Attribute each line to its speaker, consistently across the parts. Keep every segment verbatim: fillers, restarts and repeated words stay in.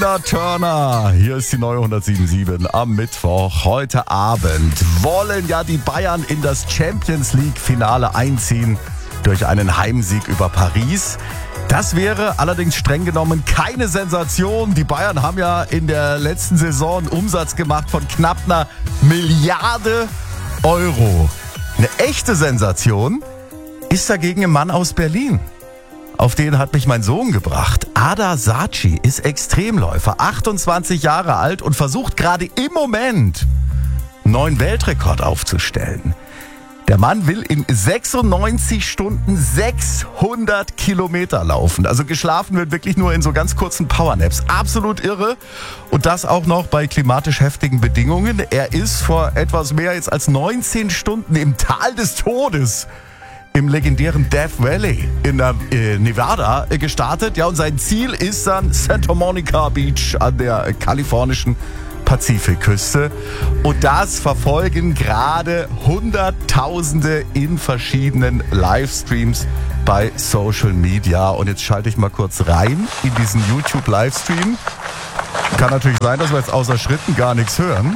Speaker 1: Tina Turner. Hier ist die neue hundertsieben Komma sieben am Mittwoch. Heute Abend wollen ja die Bayern in das Champions League Finale einziehen durch einen Heimsieg über Paris. Das wäre allerdings streng genommen keine Sensation. Die Bayern haben ja in der letzten Saison einen Umsatz gemacht von knapp einer Milliarde Euro. Eine echte Sensation ist dagegen ein Mann aus Berlin. Auf den hat mich mein Sohn gebracht. Ada Saci ist Extremläufer, achtundzwanzig Jahre alt und versucht gerade im Moment einen neuen Weltrekord aufzustellen. Der Mann will in sechsundneunzig Stunden sechshundert Kilometer laufen. Also geschlafen wird wirklich nur in so ganz kurzen Powernaps. Absolut irre. Und das auch noch bei klimatisch heftigen Bedingungen. Er ist vor etwas mehr jetzt als neunzehn Stunden im Tal des Todes im legendären Death Valley in der, äh, Nevada gestartet. Ja, und sein Ziel ist dann Santa Monica Beach an der kalifornischen Pazifikküste. Und das verfolgen gerade Hunderttausende in verschiedenen Livestreams bei Social Media. Und jetzt schalte ich mal kurz rein in diesen YouTube-Livestream. Kann natürlich sein, dass wir jetzt außer Schritten gar nichts hören.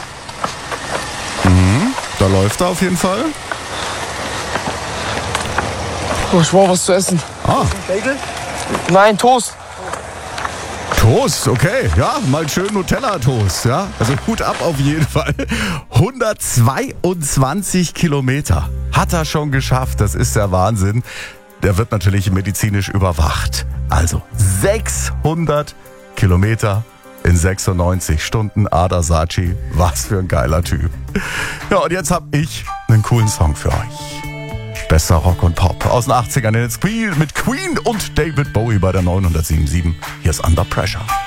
Speaker 1: Mhm, da läuft er auf jeden Fall.
Speaker 2: Oh, ich brauche was zu essen.
Speaker 1: Ah.
Speaker 2: Bagel? Nein, Toast.
Speaker 1: Toast, okay. Ja, mal schön Nutella-Toast. Ja? Also Hut ab auf jeden Fall. hundertzweiundzwanzig Kilometer hat er schon geschafft. Das ist der Wahnsinn. Der wird natürlich medizinisch überwacht. Also sechshundert Kilometer in sechsundneunzig Stunden. Ada Saci, was für ein geiler Typ. Ja, und jetzt habe ich einen coolen Song für euch. Bester Rock und Pop aus den achtzigern mit Queen und David Bowie bei der neun hundertsieben Komma sieben. Hier ist Under Pressure.